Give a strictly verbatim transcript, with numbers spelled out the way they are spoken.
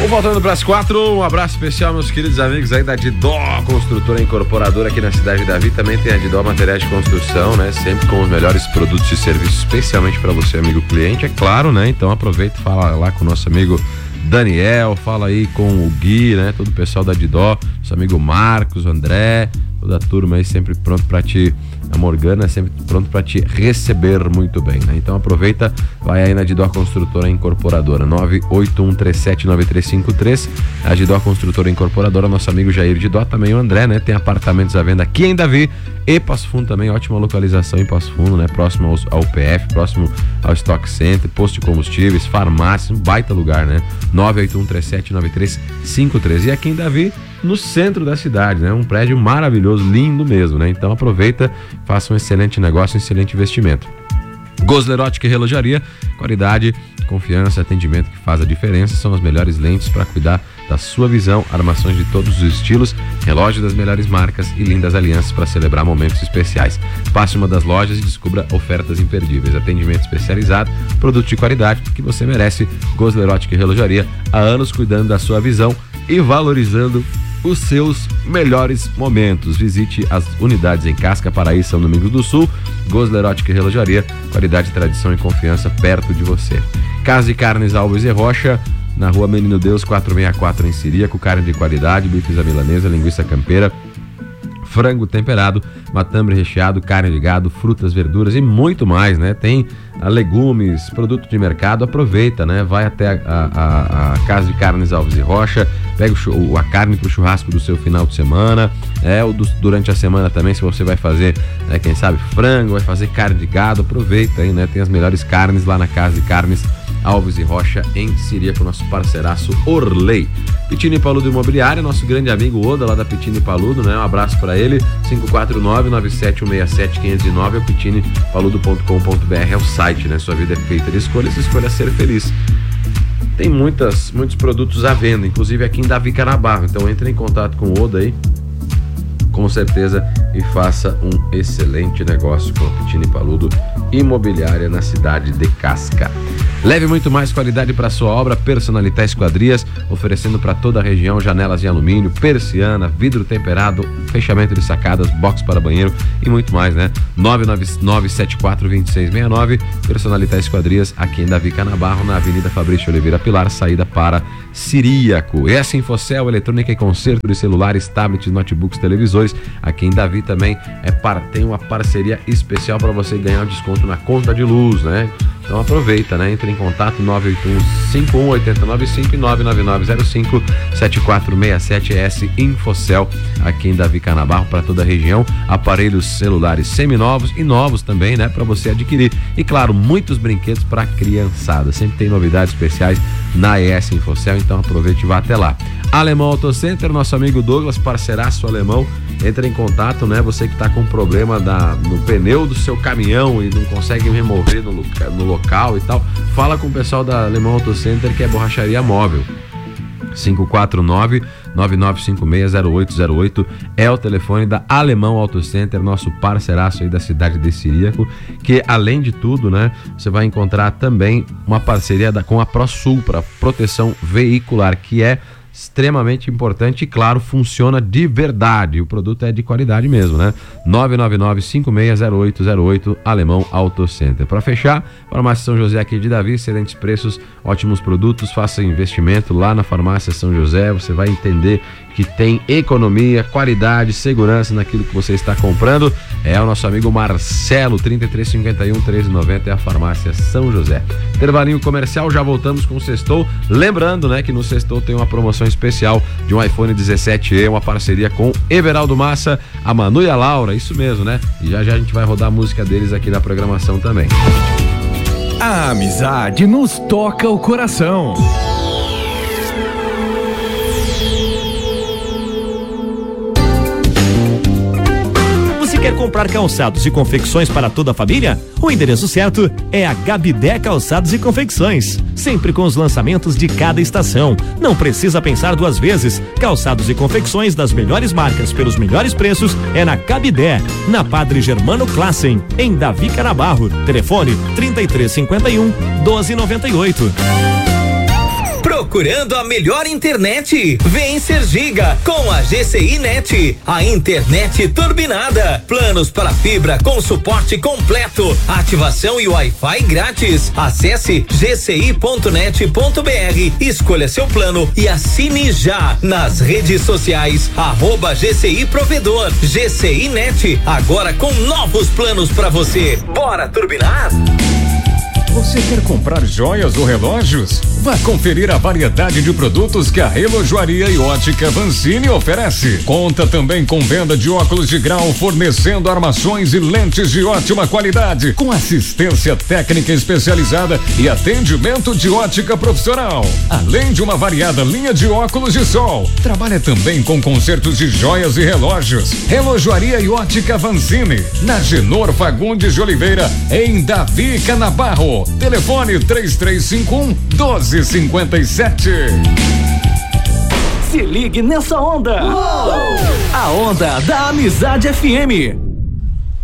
Bom, voltando para as quatro, um abraço especial, meus queridos amigos aí da Didó Construtora Incorporadora aqui na cidade de Davi. Também tem a Didó Materiais de Construção, né? Sempre com os melhores produtos e serviços, especialmente para você, amigo cliente, é claro, né? Então aproveita e fala lá com o nosso amigo Daniel, fala aí com o Gui, né? Todo o pessoal da Didó, nosso amigo Marcos, o André, toda a turma aí sempre pronto para te... A Morgana é sempre pronto para te receber muito bem, né? Então aproveita, vai aí na Didó Construtora Incorporadora, nove oito um três sete nove três cinco três, a Didó Construtora Incorporadora, nosso amigo Jair Didó, também o André, né? Tem apartamentos à venda aqui em Davi e Passo Fundo também, ótima localização em Passo Fundo, né? Próximo aos, ao P F, próximo ao Stock Center, posto de combustíveis, farmácia, um baita lugar, né? nove oito um três sete nove três cinco três. E aqui em Davi, no centro da cidade, né? Um prédio maravilhoso, lindo mesmo, né? Então aproveita, faça um excelente negócio, um excelente investimento. Gosler Ótica e Relojaria, qualidade, confiança, atendimento que faz a diferença, são as melhores lentes para cuidar da sua visão, armações de todos os estilos, relógios das melhores marcas e lindas alianças para celebrar momentos especiais. Passe uma das lojas e descubra ofertas imperdíveis, atendimento especializado, produto de qualidade que você merece. Gosler Ótica e Relojaria, há anos cuidando da sua visão e valorizando os seus melhores momentos. Visite as unidades em Casca, Paraíso, São Domingos do Sul. Gosler Ótica e Relojaria, qualidade, tradição e confiança perto de você. Casa de Carnes Alves e Rocha, na Rua Menino Deus quatrocentos e sessenta e quatro em Siríaco, carne de qualidade, bifes à milanesa, linguiça campeira, frango temperado, matambre recheado, carne de gado, frutas, verduras e muito mais, né? Tem a, legumes, produto de mercado, aproveita, né? Vai até a, a, a Casa de Carnes Alves e Rocha, pega o, a carne pro churrasco do seu final de semana, é, ou do, durante a semana também, se você vai fazer, né, quem sabe, frango, vai fazer carne de gado, aproveita aí, né? Tem as melhores carnes lá na Casa de Carnes Alves e Rocha, em Siríaco, nosso parceiraço Orley. Pitini Paludo Imobiliária, nosso grande amigo Oda, lá da Pitini Paludo, né? Um abraço para ele, cinco quatro nove, nove sete um seis sete, cinco zero nove, é o pitini paludo ponto com ponto b r, é o site, né? Sua vida é feita de escolhas, escolha ser feliz. Tem muitas, muitos produtos à venda, inclusive aqui em Davi Canabarro, então entre em contato com o Oda aí, com certeza, e faça um excelente negócio com a Pitini Paludo Imobiliária na cidade de Casca. Leve muito mais qualidade para sua obra, Personalité Esquadrias, oferecendo para toda a região janelas em alumínio, persiana, vidro temperado, fechamento de sacadas, box para banheiro e muito mais, né? nove nove nove sete quatro dois seis seis nove, Personalité Esquadrias, aqui em Davi Canabarro, na Avenida Fabrício Oliveira Pilar, saída para Siríaco. Essa Infocel, eletrônica e conserto de celulares, tablets, notebooks, televisores, aqui em Davi também é par, tem uma parceria especial para você ganhar um desconto na conta de luz, né? Então aproveita, né? Entre em contato nove oito um cinco um oito nove cinco e nove nove nove zero cinco sete quatro seis sete. S Infocel, aqui em Davi Canabarro, para toda a região. Aparelhos celulares seminovos e novos também, né? Para você adquirir. E claro, muitos brinquedos para criançada. Sempre tem novidades especiais na E S Infocel, então aproveite e vá até lá. Alemão Auto Center, nosso amigo Douglas, parceiraço alemão, entra em contato, né? Você que está com problema da, no pneu do seu caminhão e não consegue remover no, no local e tal, fala com o pessoal da Alemão Auto Center, que é borracharia móvel. cinco quatro nove, nove nove cinco seis, zero oito zero oito é o telefone da Alemão Auto Center, nosso parceiraço aí da cidade de Siríaco, que além de tudo, né, você vai encontrar também uma parceria da, com a ProSul para proteção veicular, que é extremamente importante e, claro, funciona de verdade. O produto é de qualidade mesmo, né? nove nove nove cinco seis zero oito zero oito, Alemão Auto Center. Para fechar, Farmácia São José aqui de Davi, excelentes preços, ótimos produtos, faça investimento lá na Farmácia São José, você vai entender que tem economia, qualidade, segurança naquilo que você está comprando. É o nosso amigo Marcelo, trinta e três cinquenta e um, treze noventa, é a Farmácia São José. Intervalinho comercial, já voltamos com o Sextou. Lembrando, né, que no Sextou tem uma promoção especial de um iPhone dezessete E, uma parceria com Everaldo Massa, a Manu e a Laura, isso mesmo, né? E já já a gente vai rodar a música deles aqui na programação também. A amizade nos toca o coração. Quer comprar calçados e confecções para toda a família? O endereço certo é a Gabidé Calçados e Confecções. Sempre com os lançamentos de cada estação. Não precisa pensar duas vezes. Calçados e confecções das melhores marcas pelos melhores preços é na Gabidé, na Padre Germano Classen, em Davi Canabarro. Telefone trinta e três cinquenta e um, doze noventa e oito. Procurando a melhor internet? Vem ser Giga com a G C I Net, a internet turbinada. Planos para fibra com suporte completo, ativação e Wi-Fi grátis. Acesse g c i ponto net ponto b r, escolha seu plano e assine já nas redes sociais. Arroba G C I Provedor. G C I Net, agora com novos planos para você. Bora turbinar? Você quer comprar joias ou relógios? Vá conferir a variedade de produtos que a Relojoaria e Ótica Vancini oferece. Conta também com venda de óculos de grau, fornecendo armações e lentes de ótima qualidade, com assistência técnica especializada e atendimento de ótica profissional. Além de uma variada linha de óculos de sol, trabalha também com consertos de joias e relógios. Relojoaria e Ótica Vancini, na Genor Fagundes de Oliveira, em Davi Canabarro. Telefone três três cinco um, doze cinquenta e sete. Se ligue nessa onda. Uou! A onda da Amizade F M.